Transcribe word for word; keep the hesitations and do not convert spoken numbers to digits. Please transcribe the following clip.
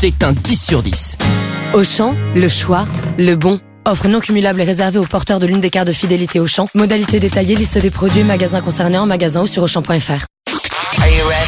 c'est un dix sur dix. Auchan, le choix, le bon. Offre non cumulable et réservée aux porteurs de l'une des cartes de fidélité Auchan. Modalité détaillée, liste des produits, magasins concernés en magasin ou sur auchan point f r.